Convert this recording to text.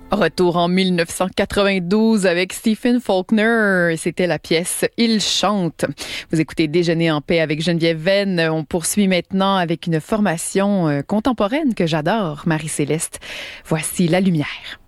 Retour en 1992 avec Stephen Faulkner. C'était la pièce Il chante. Vous écoutez Déjeuner en paix avec Geneviève Venn. On poursuit maintenant avec une formation contemporaine que j'adore, Marie-Céleste. Voici La Lumière.